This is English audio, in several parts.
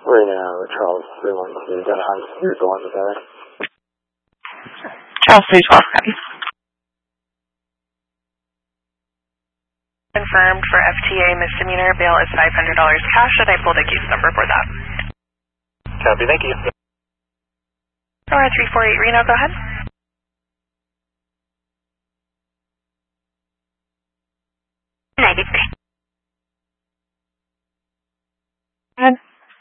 Right now, Charles 312, got a high speed going with that. Charles 312, copy. Confirmed for FTA misdemeanor, bail is $500 cash. Should I pull the case number for that? Copy, thank you. Alright, 348 Reno, go ahead. Go ahead.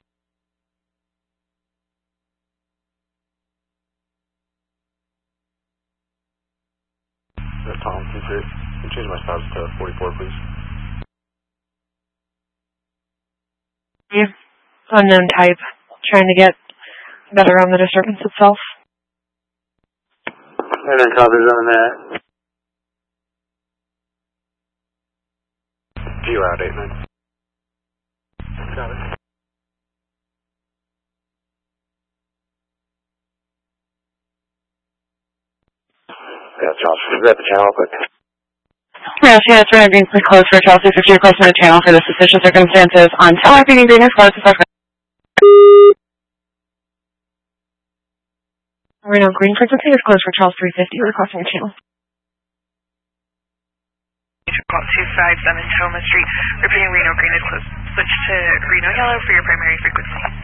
Tom, can you change my stops to 44, please? Yeah. Unknown type. Trying to get better on the disturbance itself. And then copies on that. Geo out 89. Got it. Yeah, Charles, grab the channel quick. Yes, it's Renner Green, please close for Charles 350 requesting the channel for the suspicious circumstances on telemarketing Green is closed. Reno Green frequency is closed for Charles 350 requesting a channel. Call 257 Toma Street. Repeating Reno Green is closed. Switch to Reno Yellow for your primary frequency.